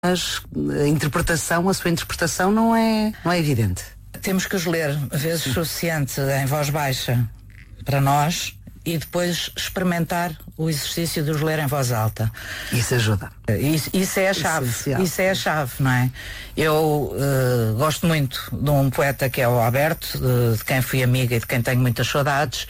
mas a sua interpretação não é evidente. Temos que os ler vezes suficiente em voz baixa para nós e depois experimentar o exercício de os ler em voz alta. Isso ajuda. Isso é a chave. Isso é a chave, não é? Eu gosto muito de um poeta que é o Alberto, de quem fui amiga e de quem tenho muitas saudades,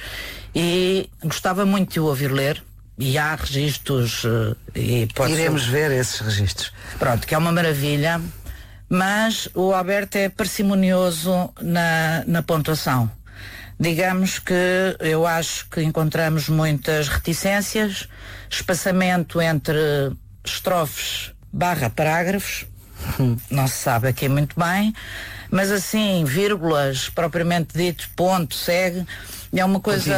e gostava muito de o ouvir ler. E há registros iremos ver esses registros. Pronto, que é uma maravilha. Mas o Alberto é parcimonioso na pontuação. Digamos que eu acho que encontramos muitas reticências, espaçamento entre estrofes / parágrafos, não se sabe aqui muito bem, mas assim, vírgulas, propriamente dito, ponto, segue, é uma coisa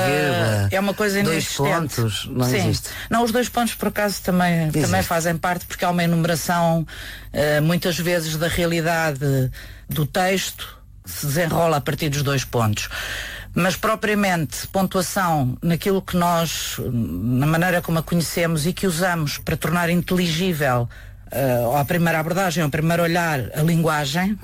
inexistente. 2 pontos, não Sim. existe. Não, os 2 pontos por acaso também fazem parte, porque há uma enumeração muitas vezes da realidade do texto que se desenrola a partir dos 2 pontos. Mas propriamente pontuação naquilo que nós, na maneira como a conhecemos e que usamos para tornar inteligível à primeira abordagem, ao primeiro olhar, a linguagem,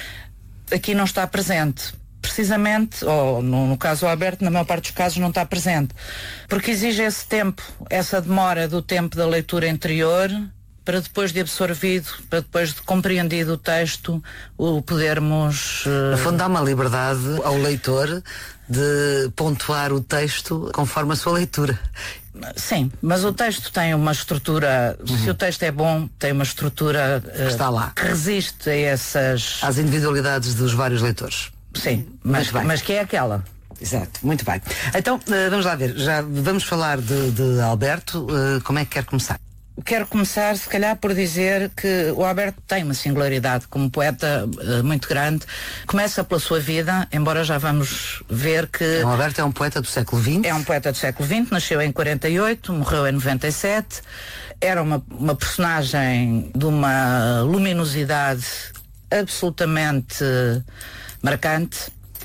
aqui não está presente. Precisamente, ou no caso Alberto, na maior parte dos casos não está presente. Porque exige esse tempo, essa demora do tempo da leitura interior, para depois de absorvido, para depois de compreendido o texto, o podermos... No fundo dá uma liberdade ao leitor de pontuar o texto conforme a sua leitura. Sim, mas o texto tem uma estrutura, se o texto é bom, tem uma estrutura está lá, que resiste a essas... às individualidades dos vários leitores. Sim, mas que é aquela. Exato, muito bem. Então, vamos lá ver, já vamos falar de Alberto, como é que quer começar? Quero começar, se calhar, por dizer que o Alberto tem uma singularidade como poeta muito grande. Começa pela sua vida, embora já vamos ver que... O Alberto é um poeta do século XX? É um poeta do século XX, nasceu em 48, morreu em 97. Era uma personagem de uma luminosidade absolutamente marcante.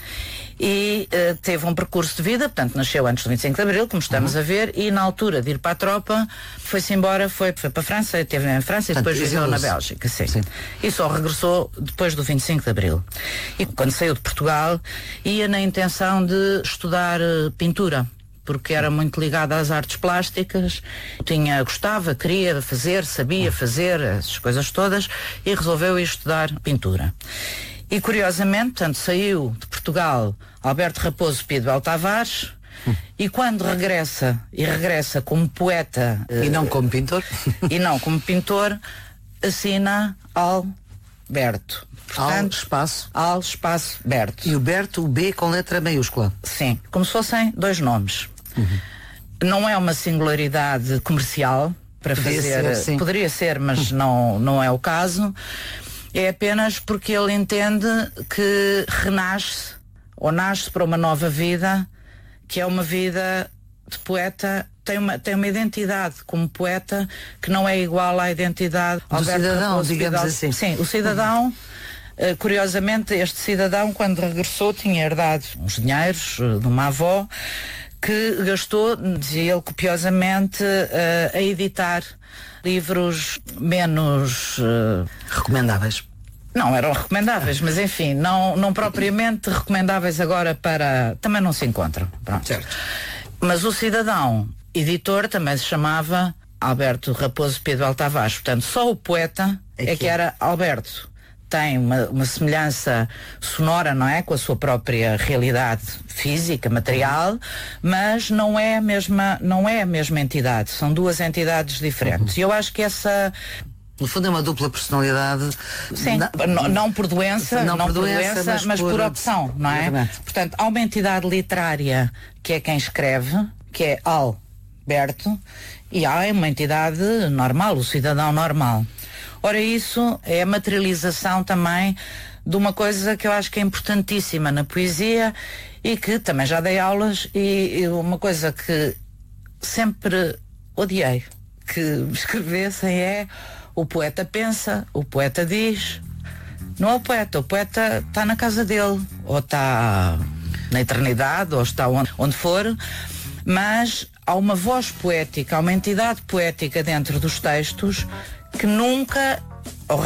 E teve um percurso de vida, portanto nasceu antes do 25 de Abril, como estamos a ver, e na altura de ir para a tropa foi-se embora, foi para a França, esteve em França, portanto, e depois viveu na Bélgica, sim. E só regressou depois do 25 de Abril. E quando saiu de Portugal ia na intenção de estudar pintura, porque era muito ligado às artes plásticas, gostava, queria fazer, sabia fazer, essas coisas todas, e resolveu ir estudar pintura. E curiosamente, portanto, saiu de Portugal Alberto Raposo Pidvel Tavares, e quando regressa como poeta... E não como pintor? E não como pintor, assina Alberto. Portanto, Al espaço Berto. E o Berto, o B com letra maiúscula? Sim, como se fossem 2 nomes. Não é uma singularidade comercial para fazer... Poderia ser, mas não é o caso. É apenas porque ele entende que renasce ou nasce para uma nova vida, que é uma vida de poeta, tem uma identidade como poeta que não é igual à identidade do cidadão, digamos assim. Sim, o cidadão, curiosamente, este cidadão, quando regressou, tinha herdado uns dinheiros de uma avó que gastou, dizia ele copiosamente, a editar livros menos recomendáveis. Não eram recomendáveis, mas enfim, não propriamente recomendáveis agora para... Também não se encontram. Pronto. Certo. Mas o cidadão editor também se chamava Alberto Raposo Pidvel Tavares. Portanto, só o poeta é que era Alberto. Tem uma semelhança sonora, não é? Com a sua própria realidade física, material, mas não é a mesma entidade. São 2 entidades diferentes. E eu acho que essa... No fundo é uma dupla personalidade. Sim, não por doença, mas por opção, não é? Exatamente. Portanto, há uma entidade literária que é quem escreve, que é Alberto, e há uma entidade normal, o cidadão normal. Ora, isso é a materialização também de uma coisa que eu acho que é importantíssima na poesia e que também já dei aulas, e uma coisa que sempre odiei que escrevessem é: o poeta pensa, o poeta diz. Não é o poeta está na casa dele, ou está na eternidade, ou está onde for, mas há uma voz poética, há uma entidade poética dentro dos textos que nunca